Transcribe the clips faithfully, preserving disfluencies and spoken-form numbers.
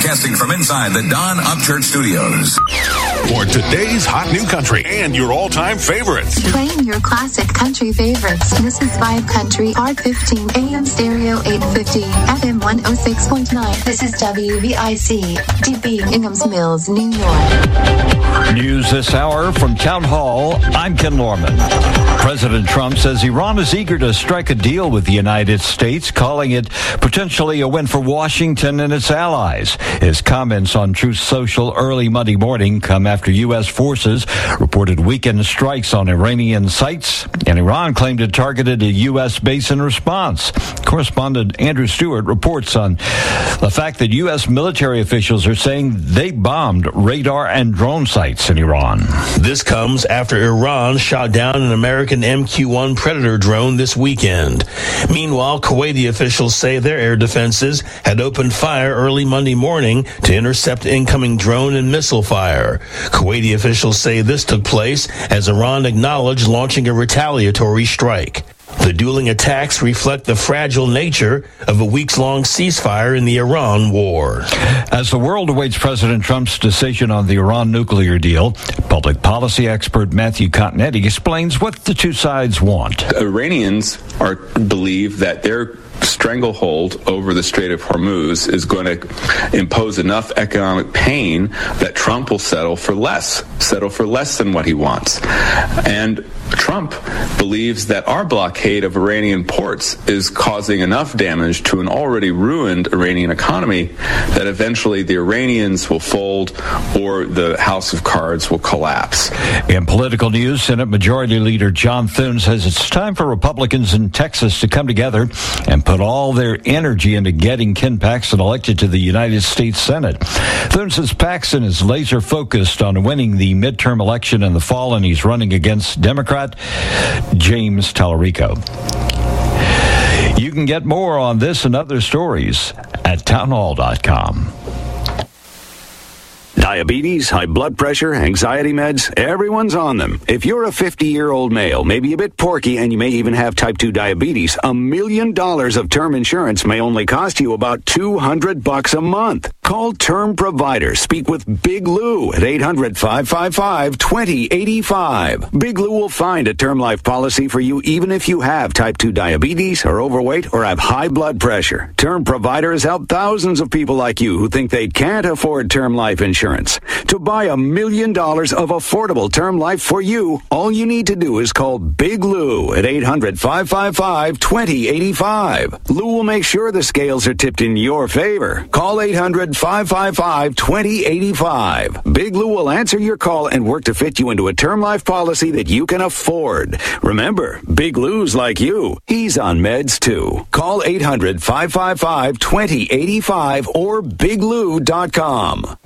Broadcasting from inside the Don Upchurch Studios. For today's hot new country and your all-time favorites. Playing your classic country favorites. This is Vibe Country, R fifteen, A M Stereo eight fifty, F M one oh six point nine. This is W V I C, D B, Inghams Mills, New York. News this hour from Town Hall. I'm Ken Lorman. President Trump says Iran is eager to strike a deal with the United States, calling it potentially a win for Washington and its allies. His comments on Truth Social early Monday morning come after U S forces reported weekend strikes on Iranian sites, and Iran claimed it targeted a U S base in response. Correspondent Andrew Stewart reports on the fact that U S military officials are saying they bombed radar and drone sites in Iran. This comes after Iran shot down an American M Q one Predator drone this weekend. Meanwhile, Kuwaiti officials say their air defenses had opened fire early Monday morning to intercept incoming drone and missile fire. Kuwaiti officials say this took place as Iran acknowledged launching a retaliatory strike. The dueling attacks reflect the fragile nature of a weeks-long ceasefire in the Iran war. As the world awaits President Trump's decision on the Iran nuclear deal, public policy expert Matthew Continetti explains what the two sides want. Iranians are believe that their stranglehold over the Strait of Hormuz is going to impose enough economic pain that Trump will settle for less, settle for less than what he wants. And Trump believes that our blockade of Iranian ports is causing enough damage to an already ruined Iranian economy that eventually the Iranians will fold or the house of cards will collapse. In political news, Senate Majority Leader John Thune says it's time for Republicans in Texas to come together and put all their energy into getting Ken Paxton elected to the United States Senate. Thune says Paxton is laser focused on winning the midterm election in the fall, and he's running against Democrat James Tallarico. You can get more on this and other stories at townhall dot com. Diabetes, high blood pressure, anxiety meds, everyone's on them. If you're a fifty-year-old male, maybe a bit porky, and you may even have type two diabetes, a million dollars of term insurance may only cost you about two hundred bucks a month. Call Term Provider. Speak with Big Lou at eight hundred, five five five, two zero eight five. Big Lou will find a term life policy for you even if you have type two diabetes, are overweight, or have high blood pressure. Term Provider has helped thousands of people like you who think they can't afford term life insurance. To buy a million dollars of affordable term life for you, all you need to do is call Big Lou at eight hundred, five five five, two zero eight five. Lou will make sure the scales are tipped in your favor. Call eight hundred, five five five, two zero eight five. Big Lou will answer your call and work to fit you into a term life policy that you can afford. Remember, Big Lou's like you. He's on meds too. Call eight hundred, five five five, two zero eight five or big lou dot com.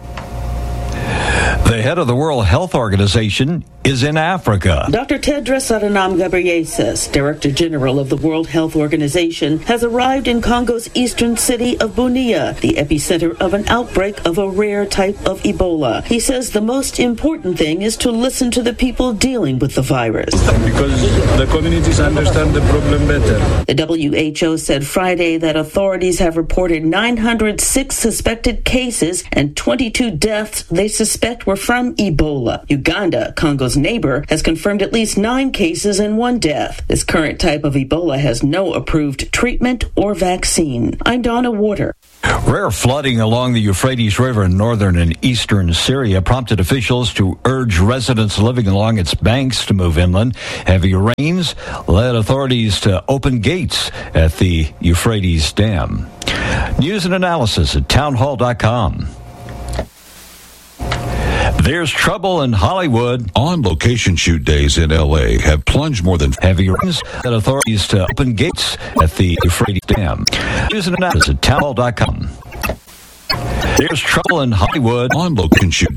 The head of the World Health Organization is in Africa. Doctor Tedros Adhanom Ghebreyesus, Director General of the World Health Organization, has arrived in Congo's eastern city of Bunia, the epicenter of an outbreak of a rare type of Ebola. He says the most important thing is to listen to the people dealing with the virus. Because the communities understand the problem better. The W H O said Friday that authorities have reported nine hundred six suspected cases and twenty-two deaths they suspect were from Ebola. Uganda, Congo's neighbor, has confirmed at least nine cases and one death. This current type of Ebola has no approved treatment or vaccine. I'm Donna Warder. Rare flooding along the Euphrates River in northern and eastern Syria prompted officials to urge residents living along its banks to move inland. Heavy rains led authorities to open gates at the Euphrates Dam. News and analysis at townhall dot com. There's trouble in Hollywood. On-location shoot days in L A have plunged more than heavy rains led authorities to open gates at the Euphrates Dam. News and analysis at townhall dot com. There's trouble in Hollywood. On-location shoot